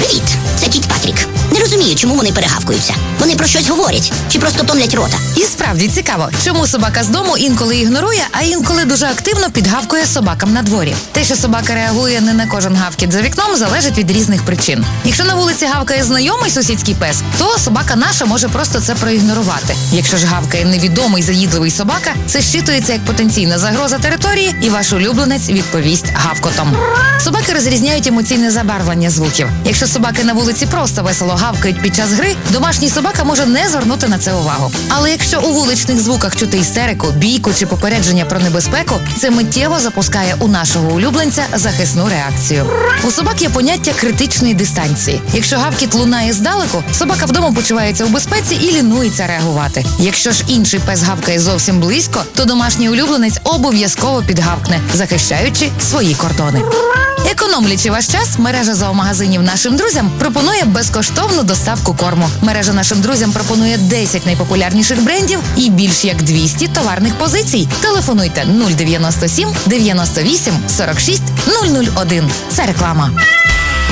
Привіт, це кіт Патрік. Не розумію, чому вони перегавкуються. Вони про щось говорять чи просто томлять рота. І справді цікаво, чому собака з дому інколи ігнорує, а інколи дуже активно підгавкує собакам на дворі. Те, що собака реагує не на кожен гавкіт за вікном, залежить від різних причин. Якщо на вулиці гавкає знайомий сусідський пес, то собака наша може просто це проігнорувати. Якщо ж гавкає невідомий заїдливий собака, це щитується як потенційна загроза території, і ваш улюбленець відповість гавкотом. Собаки розрізняють емоційне забарвлення звуків. Якщо собаки на вулиці просто весело гавкають під час гри, домашній собака може не звернути на це увагу. Але якщо у вуличних звуках чути істерику, бійку чи попередження про небезпеку, це миттєво запускає у нашого улюбленця захисну реакцію. У собак є поняття критичної дистанції. Якщо гавкіт лунає здалеку, собака вдома почувається у безпеці і лінується реагувати. Якщо ж інший пес гавкає зовсім близько, то домашній улюбленець обов'язково підгавкне, захищаючи свої кордони. Економлячи ваш час, мережа зоомагазинів «Нашим друзям» пропонує безкоштовну доставку корму. Мережа «Нашим друзям» пропонує 10 найпопулярніших брендів і більш як 200 товарних позицій. Телефонуйте 097 98 46 001. Це реклама.